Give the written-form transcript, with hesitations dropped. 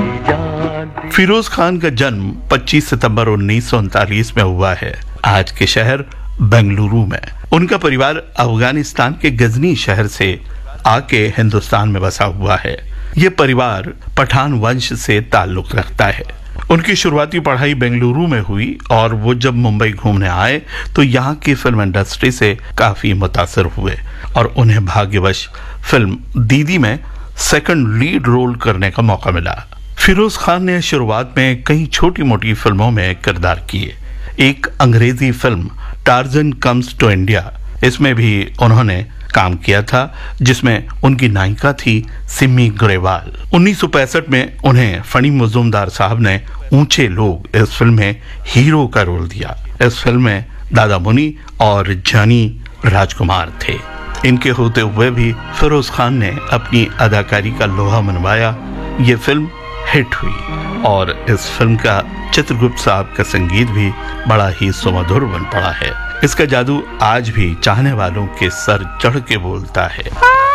फिरोज खान का जन्म 25 सितंबर 1939 में हुआ है आज के शहर बेंगलुरु में। उनका परिवार अफगानिस्तान के गजनी शहर से आके हिंदुस्तान में बसा हुआ है। ये परिवार पठान वंश से ताल्लुक रखता है। उनकी शुरुआती पढ़ाई बेंगलुरु में हुई और वो जब मुंबई घूमने आए तो यहाँ की फिल्म इंडस्ट्री से काफी मुतासर हुए और उन्हें भाग्यवश फिल्म दीदी में सेकंड लीड रोल करने का मौका मिला। फिरोज खान ने शुरुआत में कई छोटी मोटी फिल्मों में किरदार किए। एक अंग्रेजी film torsion comes to India, इसमें भी उन्होंने काम किया था, जिसमें उनकी नायिका थी सिमी ग्रेवाल। 1965 में उन्हें फणी मुजुमदार साहब ने ऊंचे लोग इस फिल्म में हीरो का रोल दिया। इस फिल्म में दादा मुनि और जानी राजकुमार थे। इनके होते हुए भी फिरोज खान ने अपनी अदाकारी का लोहा मनवाया। ये फिल्म हिट हुई और इस फिल्म का चित्रगुप्त साहब का संगीत भी बड़ा ही सुमधुर बन पड़ा है। इसका जादू आज भी चाहने वालों के सर चढ़ के बोलता है।